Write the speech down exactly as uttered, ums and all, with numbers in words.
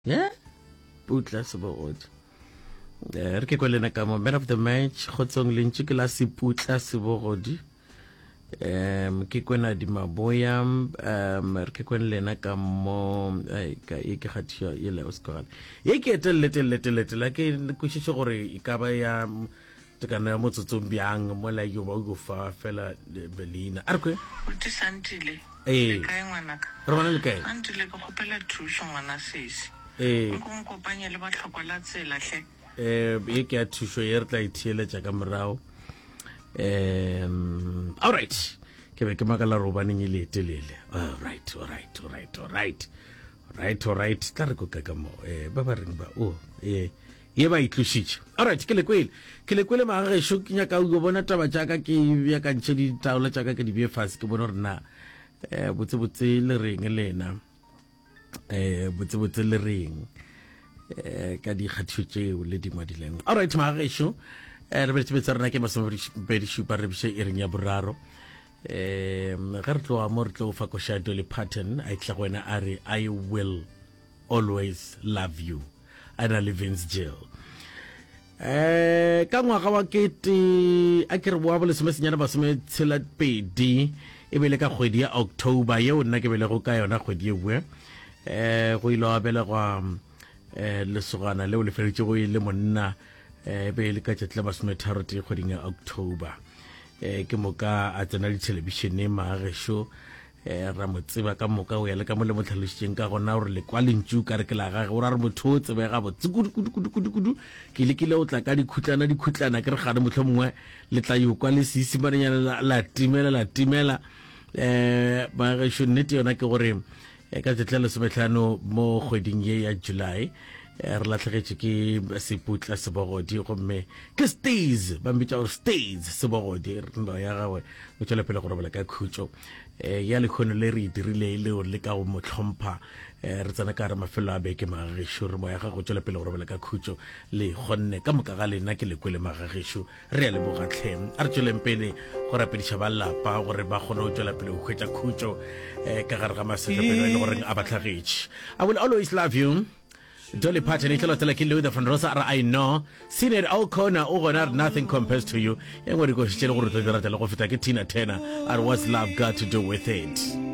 Yeah, Putla Sebogodi. Re ke kwelena ka mo man of the match Khotsong Lentsi ke la Putla Sebogodi. Um ke kwena di maboya um re ke kwelena ka mo ai ka e ke khatsho ile o skora. E ke etelle telle telle telle ke kushitsho gore e ka ba ya tekana motsotso mbiang mo la yo ba go fa fela Belina. Arkwe o tsantile. Eh. Ka ngwanaka. Re bona le kae? Antile go khopela thuso ngwana sesi. Eh. Go nkopanya le ba tlhokola tsela hle. Eh e ke a thuso ye re tla ithiela tsa ka morao. Um all right. Ke be ke makala robaneng ile telele. All right, all right, all right, all right. All right, all right. Tla re go ka ka mo. Eh ba ba reng ba o eh ye ba itlushitse. All right, ke le kwele. Ke le kwele ma ga sho ke nya ka go bona taba tsa ka ke ya ka ntse di taola tsa ka ke di be fast ke bona rena eh botse botse le reng lena. Eh botse botse le reng. Eh ka di khathutse o le di madileng. All right, ma ga sho eh re betse betse rena ke maso be di shupa re bise e reng ya boraro. Eh ga re tlo mo re tlo fa ko shadow le pattern a itla go ena are I will always love you. Ana Living's jail. Eh ka ngwaga wa kete a ke re boa bole semesenyana ba some tshela pedi e bele ka kgwedi ya October ye o nna ke bele go ka yona kgwedi e bue eh go ile a bele gwa eh le sogana le o le feritse go ile monna eh be le ka tsetla ba some tarot kgweding ya October eh ke moka a tsena di television e magesho eh ra motseba ka moka o ya le ka mo le motlhalositseng ka gona gore le kwa lentšu ka re ke la gage o ra re motho o tsebe ga botse kudu kudu kudu kudu kudu ke le kile o tla ka dikhutlana dikhutlana ke re gane motlho mongwe le tla yo kwa le seisimananyana la timela la timela eh ba ge sho nnete yona ke gore ka tsetlele semetlhano mo kgweding ye ya July re latlhegetse ke Seputla Sebogodi gomme ke stays ba mbitsa gore stays Sebogodi ndo ya gawe o tsela pele gore bala ka khutso eh ya le khono le re dirile le o le ka go motlhompha eh re tsana ka re mafelo a beke magesho re mo ya ga go tsela pele gore bala ka khutso le gonne ka moka ga lena ke le kwele magesho re ya le bogatlheng a re tsweleng pele go rapedisha ba lapa gore ba gone o tsela pele go khwetsa khutso eh ka gare ga maseka pele le gore a batlhagetse. I will always love you. Dolly Parton, itelo tela ke Louis the Van Rosa ra I know. Seen it all corner over not nothing compares to you. Yang go go shitse go re tlo dira tela go feta ke Tina Turner. And what's love got to do with it?